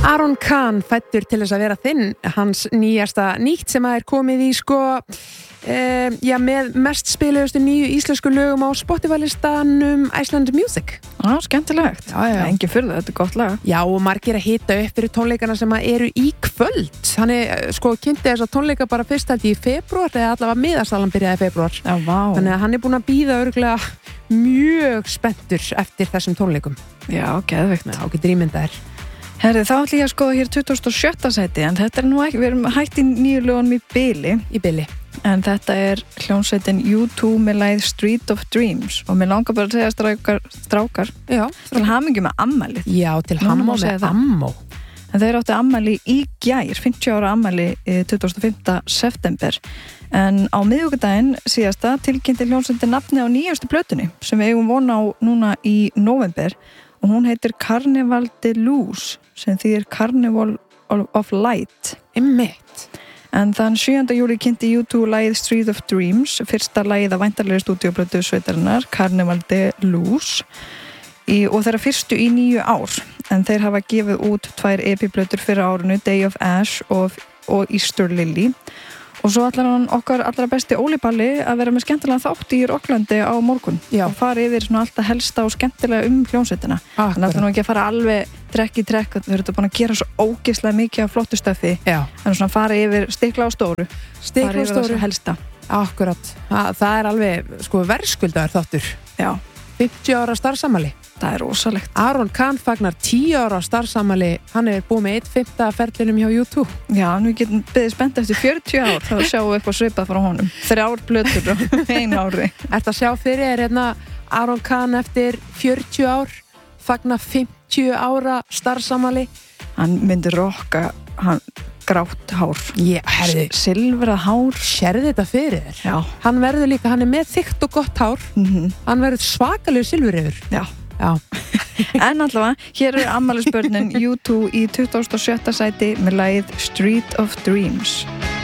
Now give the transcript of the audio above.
Aron Khan fæddur til þess að vera þinn, hans nýjasta nýtt sem að komið í með mest spiluðustu nýju íslensku lögum á Spotify-listanum Iceland Music. Skemmtilegt. Já. Engin furða, þetta gott lag. Já, og margir að hita upp fyrir tónleikana sem að eru í kvöld. Þannig, kynnti þess að tónleika bara fyrst í febrúar, eða allavega miðasalan byrjaði í febrúar. Já, vá. Þannig að hann búinn að bíða örugglega mjög spenntur eftir þessum tónleikum. Já, geðveikt. Þá getur ímyndaðir. Herri, þá ætla ég að skoða hér 27. sæti, en þetta nú ekki, við erum hætt í nýju lögunum í bili. En þetta hljómsveitin U2 með lagið Street of Dreams og mér langar bara að segja strákar Já. Til hamingju með ammælið. Já, til hamingju með ammó. En þeir áttu ammæli í gær, 50 ára ammæli 25. september. En á miðvikudaginn síðasta tilkynnti hljómsveitin nafni á nýjustu plötunni sem við eigum vona á núna í november og hún heitir Carnival de Luz sem þýðir Carnival of Light. Einmitt. En þann 7. júli kynnti U2 lagið Street of Dreams, fyrsta lagið af væntanlegri stúdíóplötu sveitarinnar, Carnival de Luz, og þeirra fyrstu í 9 ár. En þeir hafa gefið út 2 EP-plötur fyrir árinu, Day of Ash og Easter Lily. Og svo ætlar hann okkar allra besti Óli Palli að vera með skemmtilega þátt í Rocklandi á morgun. Já. Og fara yfir svona alltaf helsta og skemmtilega hljómsveitina. Þannig að það nú ekki að fara alveg trekk í trekk, þau eru búin að gera svo ógeðslega mikið af flottu stöfi. Já. En svona fara yfir stikla á stóru. Stikla á stóru helsta. Akkurat. Það alveg verðskuldaður þáttur. Já. 50 ára starfsamali. Það rosalegt. Aron Khan fagnar 10 ára starfsamali. Hann búið með 1/5 af ferlinum hjá U2. Já, nú getum beðið spennt eftir 40 ár þá sjáum við eitthvað svipað frá honum. 3 plötur og 1 ári. Ertu að sjá fyrir Aron Khan eftir 40 ár fagnar 50 ára starfsamali? Hann myndi rokka grátt hár. Silfrað hár. Sérðu þetta fyrir þér? Já. Hann verður líka, hann með þykkt og gott hár. Hann verður svakalegur silfureyður. Já. En allavega, hér afmælisbörnin U2 í 27. sæti með lagið Street of Dreams.